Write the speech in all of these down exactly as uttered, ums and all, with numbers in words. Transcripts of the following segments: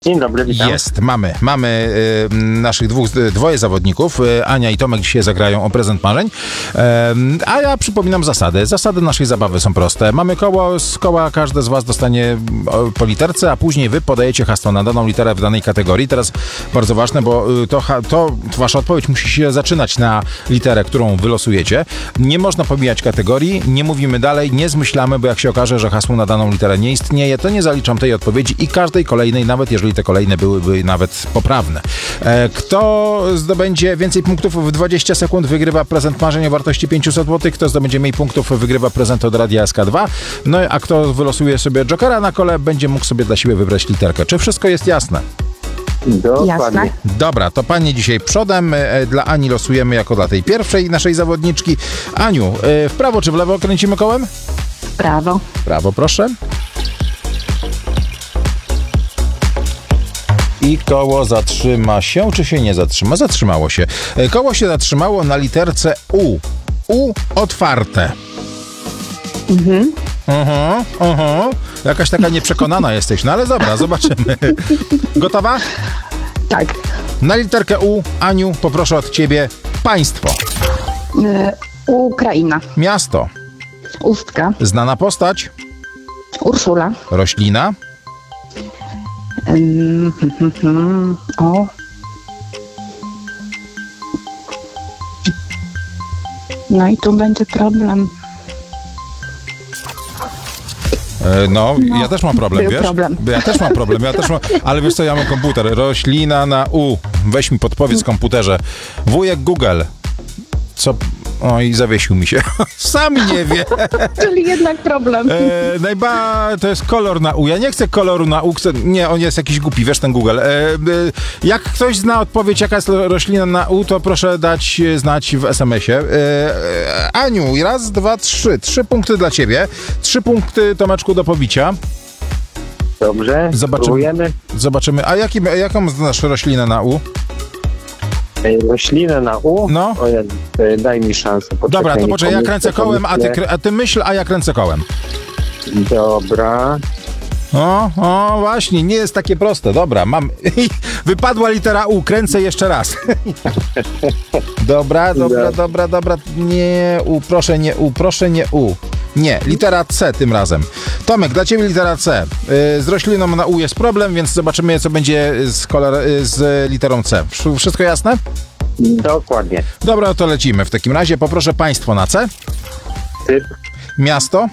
Dzień dobry, witam. Jest, mamy, mamy y, naszych dwóch, dwoje zawodników. Y, Ania i Tomek dzisiaj zagrają o prezent marzeń. Y, a ja przypominam zasady. Zasady naszej zabawy są proste. Mamy koło, z koła każdy z was dostanie po literce, a później wy podajecie hasło na daną literę w danej kategorii. Teraz bardzo ważne, bo to, to wasza odpowiedź musi się zaczynać na literę, którą wylosujecie. Nie można pomijać kategorii, nie mówimy dalej, nie zmyślamy, bo jak się okaże, że hasło na daną literę nie istnieje, to nie zaliczam tej odpowiedzi i każdej kolejnej, nawet jeżeli te kolejne byłyby nawet poprawne. Kto zdobędzie więcej punktów w dwadzieścia sekund, wygrywa prezent marzeń o wartości pięćset złotych. Kto zdobędzie mniej punktów, wygrywa prezent od Radia S K dwa. No a kto wylosuje sobie jokera na kole, będzie mógł sobie dla siebie wybrać literkę. Czy wszystko jest jasne? Dokładnie. Dobra, to panie dzisiaj przodem. Dla Ani losujemy jako dla tej pierwszej naszej zawodniczki. Aniu, w prawo czy w lewo kręcimy kołem? W prawo. W prawo, proszę. I koło zatrzyma się, czy się nie zatrzyma? Zatrzymało się. Koło się zatrzymało na literce U. U otwarte. Mhm. Aha, aha. Jakaś taka nieprzekonana jesteś, no ale dobra, zobaczymy. Gotowa? Tak. Na literkę U, Aniu, poproszę od ciebie państwo. Y, Ukraina. Miasto. Ustka. Znana postać. Urszula. Roślina. Ym, hmm, hmm, o. No i tu będzie problem. E, no, No, ja też mam problem, był wiesz? problem. Ja też mam problem, ja też mam, ale wiesz co, ja mam komputer. Roślina na U. Weź mi podpowiedz w komputerze. Wujek Google. Co? Oj, zawiesił mi się. Sam nie wie. Czyli jednak problem. E, najba... To jest kolor na U. Ja nie chcę koloru na U. Chcę... Nie, on jest jakiś głupi, wiesz, ten Google. E, e, jak ktoś zna odpowiedź, jaka jest roślina na U, to proszę dać znać w es em esie. E, e, Aniu, raz, dwa, trzy. Trzy punkty dla ciebie. Trzy punkty, Tomeczku, do pobicia. Dobrze, Zobaczymy. próbujemy. Zobaczymy. A jaki, jaką znasz roślinę na U? Roślinę na U? No. O, ja, daj mi szansę. Poczekaj, Dobra, to nie poczekaj, ja pomyślę, kręcę kołem, a ty, pomyślę. krę- a ty myśl, a ja kręcę kołem. Dobra. O, o, właśnie, nie jest takie proste. Dobra, mam. Wypadła litera U, kręcę jeszcze raz. Dobra, dobra, dobra, dobra. Nie U, proszę nie U, proszę nie U. Nie, litera C tym razem. Tomek, dla ciebie litera C. Z rośliną na U jest problem, więc zobaczymy, co będzie z, kolor, z literą C. Wszystko jasne? Dokładnie. Dobra, no to lecimy. W takim razie poproszę państwo na C. Typ. Miasto.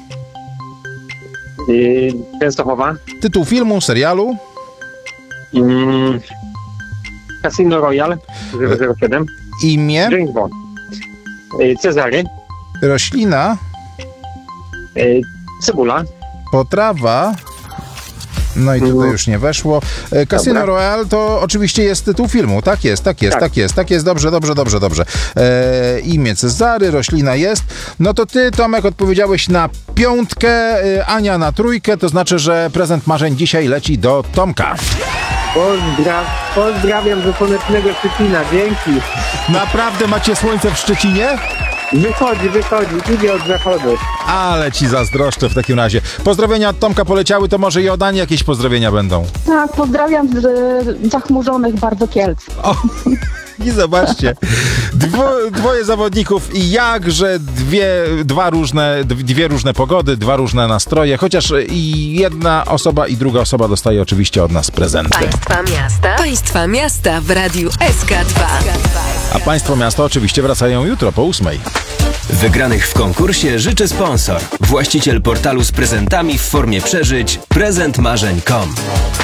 Yy, Częstochowa. Tytuł filmu, serialu. Mm. Casino Royale. zero zero siedem. Imię. James Bond. Yy, Cezary. Roślina. Yy, Cebula. Potrawa. No i tutaj już nie weszło. E, Casino Dobra. Royale to oczywiście jest tytuł filmu. Tak jest, tak jest, tak, Tak. jest, tak jest. Dobrze, dobrze, dobrze, dobrze. E, imię Cezary, roślina jest. No to ty, Tomek, odpowiedziałeś na piątkę, e, Ania na trójkę, to znaczy, że prezent marzeń dzisiaj leci do Tomka. Pozdra- pozdrawiam ze słonecznego Szczecina. Dzięki. Naprawdę macie słońce w Szczecinie? Wychodzi, wychodzi. Idzie od zachodu. Ale ci zazdroszczę w takim razie. Pozdrowienia od Tomka poleciały, to może i od Ani jakieś pozdrowienia będą. Tak, pozdrawiam z e, zachmurzonych bardzo Kielc. O, i zobaczcie, Dwo, dwoje zawodników i jakże dwie, dwa różne, dwie różne pogody, dwa różne nastroje, chociaż i jedna osoba i druga osoba dostaje oczywiście od nas prezenty. Państwa miasta. Państwa miasta w Radiu S K dwa. A Państwo miasta oczywiście wracają jutro po ósmej. Wygranych w konkursie życzy sponsor. Właściciel portalu z prezentami w formie przeżyć prezent marzeń kropka com.